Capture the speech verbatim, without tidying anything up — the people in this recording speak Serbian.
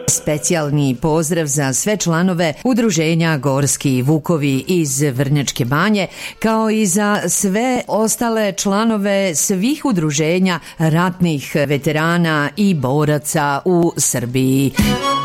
Specijalni pozdrav za sve članove Udruženja Gorski Vukovi iz Vrnjačke Banje, kao i za sve ostale članove svih udruženja ratnih veterana i boraca u Srbiji.